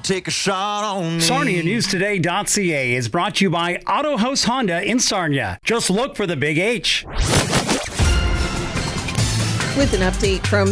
take a shot on me. SarniaNewsToday.ca is brought to you by Auto House Honda in Sarnia. Just look for the big H. With an update from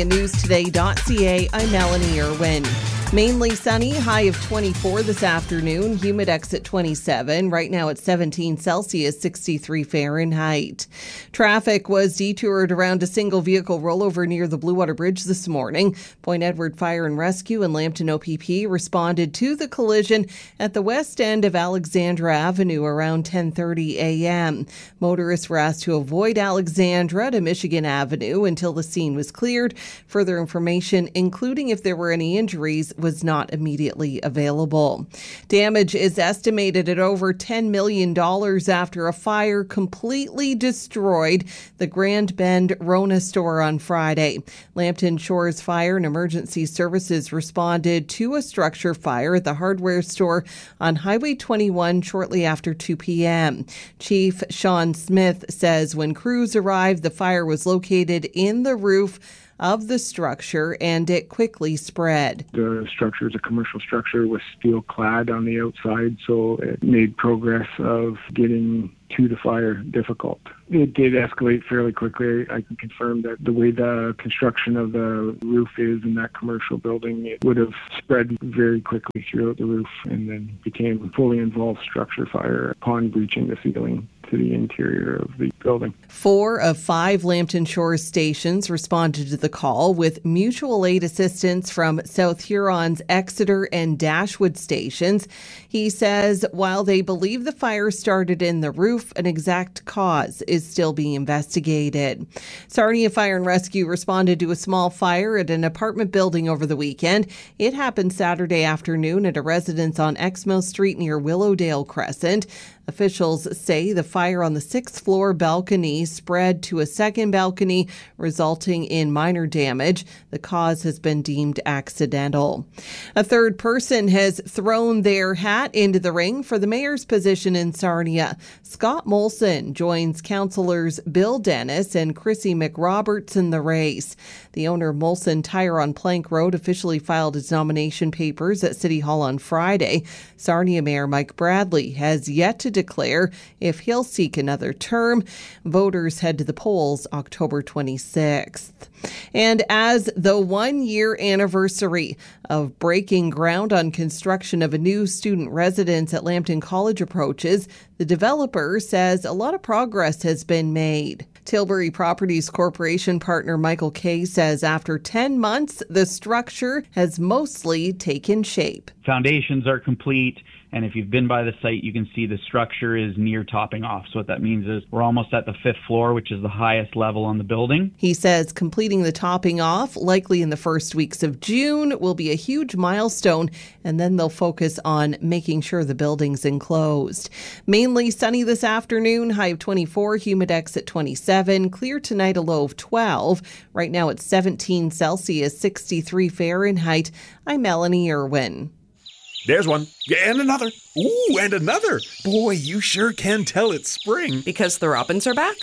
SarniaNewsToday.ca, I'm Melanie Irwin. Mainly sunny, high of 24 this afternoon, Humidex at 27, right now at 17 Celsius, 63 Fahrenheit. Traffic was detoured around a single vehicle rollover near the Blue Water Bridge this morning. Point Edward Fire and Rescue and Lambton OPP responded to the collision at the west end of Alexandra Avenue around 10:30 a.m. Motorists were asked to avoid Alexandra to Michigan Avenue until the scene was cleared. Further information, including if there were any injuries, was not immediately available. Damage is estimated at over $10 million after a fire completely destroyed the Grand Bend Rona store on Friday. Lambton Shores Fire and Emergency Services responded to a structure fire at the hardware store on Highway 21 shortly after 2 p.m. Chief Sean Smith says when crews arrived, the fire was located in the roof of the structure and it quickly spread. The structure is a commercial structure with steel clad on the outside, so it made progress of getting to the fire difficult. It did escalate fairly quickly. I can confirm that the way the construction of the roof is in that commercial building, it would have spread very quickly throughout the roof and then became a fully involved structure fire upon breaching the ceiling to the interior of the building. 4 of 5 Lambton Shores stations responded to the call with mutual aid assistance from South Huron's Exeter and Dashwood stations. He says while they believe the fire started in the roof, an exact cause is still being investigated. Sarnia Fire and Rescue responded to a small fire at an apartment building over the weekend. It happened Saturday afternoon at a residence on Exmouth Street near Willowdale Crescent. Officials say the fire on the 6th floor balcony spread to a second balcony, resulting in minor damage. The cause has been deemed accidental. A third person has thrown their hat into the ring for the mayor's position in Sarnia. Scott Molson joins councillors Bill Dennis and Chrissy McRoberts in the race. The owner of Molson Tire on Plank Road officially filed his nomination papers at City Hall on Friday. Sarnia Mayor Mike Bradley has yet to declare if he'll seek another term. Voters head to the polls October 26th. And as the 1-year anniversary of breaking ground on construction of a new student residence at Lambton College approaches, the developer says a lot of progress has been made. Tilbury Properties Corporation partner Michael Kay says after 10 months, the structure has mostly taken shape. Foundations are complete. And if you've been by the site, you can see the structure is near topping off. So what that means is we're almost at the 5th floor, which is the highest level on the building. He says completing the topping off, likely in the first weeks of June, will be a huge milestone, and then they'll focus on making sure the building's enclosed. Mainly sunny this afternoon, high of 24, Humidex at 27, clear tonight, a low of 12. Right now it's 17 Celsius, 63 Fahrenheit. I'm Melanie Irwin. There's one. And another. Ooh, and another. Boy, you sure can tell it's spring. Because the robins are back?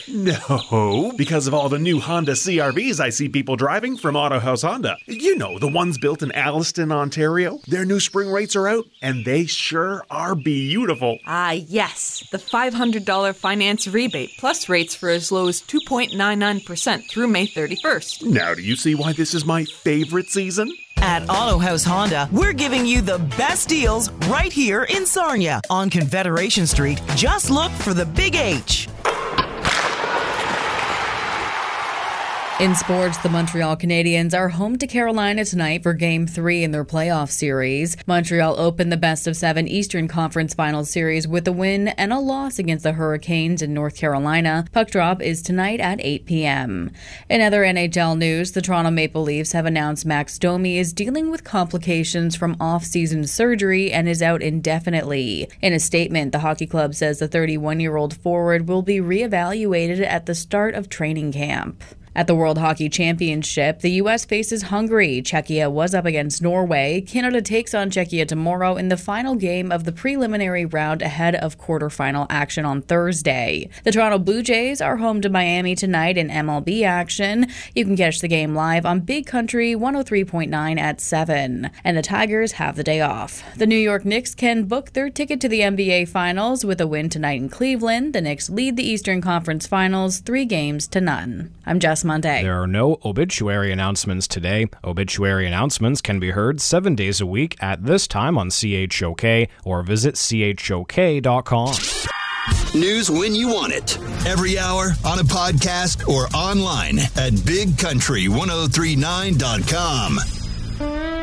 No, because of all the new Honda CRVs I see people driving from Auto House Honda. You know, the ones built in Alliston, Ontario. Their new spring rates are out, and they sure are beautiful. Ah, yes. The $500 finance rebate, plus rates for as low as 2.99% through May 31st. Now, do you see why this is my favorite season? At Auto House Honda, we're giving you the best deals right here in Sarnia on Confederation Street. Just look for the Big H. In sports, the Montreal Canadiens are home to Carolina tonight for Game 3 in their playoff series. Montreal opened the best-of-7 Eastern Conference Finals series with a win and a loss against the Hurricanes in North Carolina. Puck drop is tonight at 8 p.m. In other NHL news, the Toronto Maple Leafs have announced Max Domi is dealing with complications from off-season surgery and is out indefinitely. In a statement, the hockey club says the 31-year-old forward will be reevaluated at the start of training camp. At the World Hockey Championship, the U.S. faces Hungary. Czechia was up against Norway. Canada takes on Czechia tomorrow in the final game of the preliminary round ahead of quarterfinal action on Thursday. The Toronto Blue Jays are home to Miami tonight in MLB action. You can catch the game live on Big Country 103.9 at 7. And the Tigers have the day off. The New York Knicks can book their ticket to the NBA Finals with a win tonight in Cleveland. The Knicks lead the Eastern Conference Finals 3-0. I'm Jess Monday. There are no obituary announcements today. Obituary announcements can be heard 7 days a week at this time on CHOK or visit chok.com. News when you want it. Every hour, on a podcast, or online at bigcountry1039.com.